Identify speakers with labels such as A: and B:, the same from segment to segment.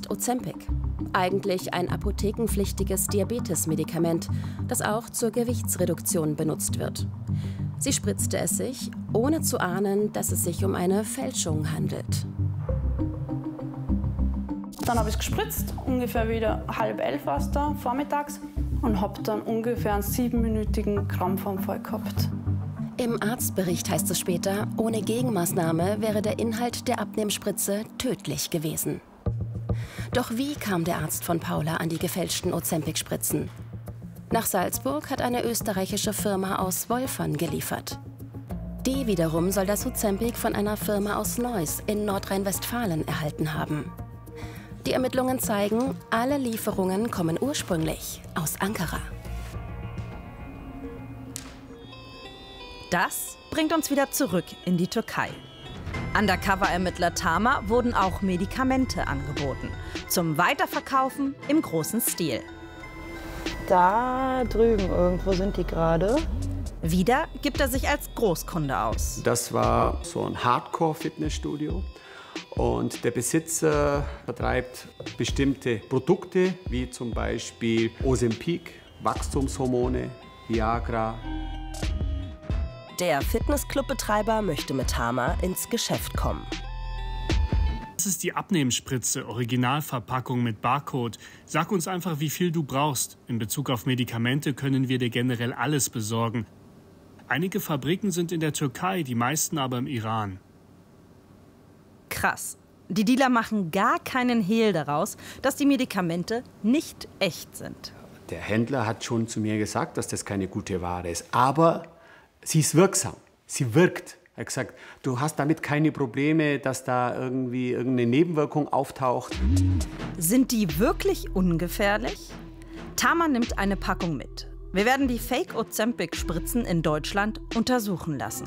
A: ist Ozempic. Eigentlich ein apothekenpflichtiges Diabetesmedikament, das auch zur Gewichtsreduktion benutzt wird. Sie spritzte es sich, ohne zu ahnen, dass es sich um eine Fälschung handelt.
B: Dann habe ich es gespritzt, ungefähr wieder 10:30 war es da, vormittags. Und habe dann ungefähr einen 7-minütigen Krampfanfall gehabt.
A: Im Arztbericht heißt es später, ohne Gegenmaßnahme wäre der Inhalt der Abnehmspritze tödlich gewesen. Doch wie kam der Arzt von Paula an die gefälschten Ozempic-Spritzen? Nach Salzburg hat eine österreichische Firma aus Wolfern geliefert. Die wiederum soll das Ozempic von einer Firma aus Neuss in Nordrhein-Westfalen erhalten haben. Die Ermittlungen zeigen, alle Lieferungen kommen ursprünglich aus Ankara.
C: Das bringt uns wieder zurück in die Türkei. Undercover-Ermittler Tama wurden auch Medikamente angeboten. Zum Weiterverkaufen im großen Stil.
D: Da drüben irgendwo sind die gerade.
C: Wieder gibt er sich als Großkunde aus.
E: Das war so ein Hardcore-Fitnessstudio. Und der Besitzer vertreibt bestimmte Produkte, wie zum Beispiel Ozempic, Wachstumshormone, Viagra.
F: Der Fitnessclubbetreiber möchte mit Tama ins Geschäft kommen.
G: Das ist die Abnehmspritze, Originalverpackung mit Barcode. Sag uns einfach, wie viel du brauchst. In Bezug auf Medikamente können wir dir generell alles besorgen. Einige Fabriken sind in der Türkei, die meisten aber im Iran.
C: Krass. Die Dealer machen gar keinen Hehl daraus, dass die Medikamente nicht echt sind.
E: Der Händler hat schon zu mir gesagt, dass das keine gute Ware ist. Aber sie ist wirksam. Sie wirkt. Er hat gesagt, du hast damit keine Probleme, dass da irgendwie irgendeine Nebenwirkung auftaucht.
C: Sind die wirklich ungefährlich? Tama nimmt eine Packung mit. Wir werden die Fake-Ozempic-Spritzen in Deutschland untersuchen lassen.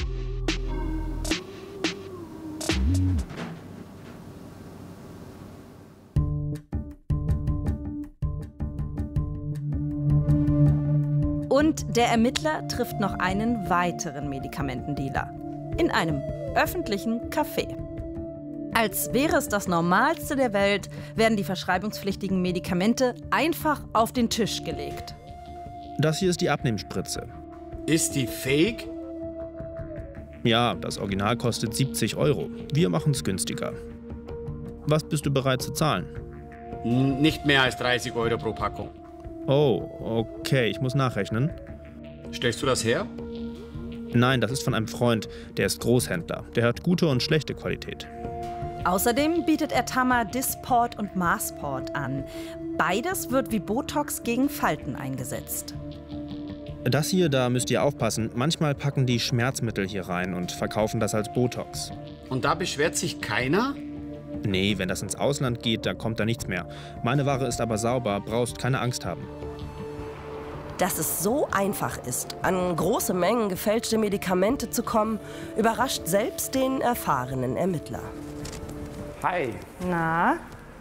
C: Und der Ermittler trifft noch einen weiteren Medikamentendealer in einem öffentlichen Café. Als wäre es das Normalste der Welt, werden die verschreibungspflichtigen Medikamente einfach auf den Tisch gelegt.
H: Das hier ist die Abnehmspritze.
E: Ist die fake?
H: Ja, das Original kostet 70 €. Wir machen es günstiger. Was bist du bereit zu zahlen?
E: Nicht mehr als 30 € pro Packung.
H: Oh, okay, ich muss nachrechnen.
E: Stellst du das her?
H: Nein, das ist von einem Freund, der ist Großhändler. Der hat gute und schlechte Qualität.
C: Außerdem bietet er Tama Dysport und Marsport an. Beides wird wie Botox gegen Falten eingesetzt.
H: Das hier, da müsst ihr aufpassen. Manchmal packen die Schmerzmittel hier rein und verkaufen das als Botox.
E: Und da beschwert sich keiner?
H: Nee, wenn das ins Ausland geht, da kommt da nichts mehr. Meine Ware ist aber sauber, brauchst keine Angst haben.
F: Dass es so einfach ist, an große Mengen gefälschte Medikamente zu kommen, überrascht selbst den erfahrenen Ermittler.
E: Hi.
D: Na?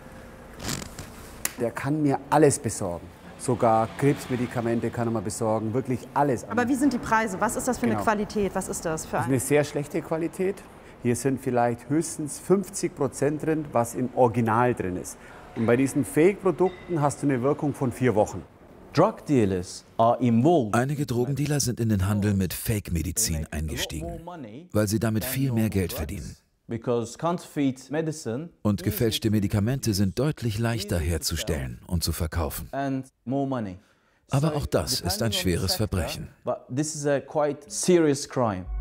E: Der kann mir alles besorgen. Sogar Krebsmedikamente kann er mal besorgen, wirklich alles.
D: Aber wie sind die Preise? Was ist das für eine Qualität? Was ist das für
E: Das ist eine sehr schlechte Qualität. Hier sind vielleicht höchstens 50% drin, was im Original drin ist. Und bei diesen Fake-Produkten hast du eine Wirkung von 4 Wochen.
I: Einige Drogendealer sind in den Handel mit Fake-Medizin eingestiegen, weil sie damit viel mehr Geld verdienen. Und gefälschte Medikamente sind deutlich leichter herzustellen und zu verkaufen. Aber auch das ist ein schweres Verbrechen.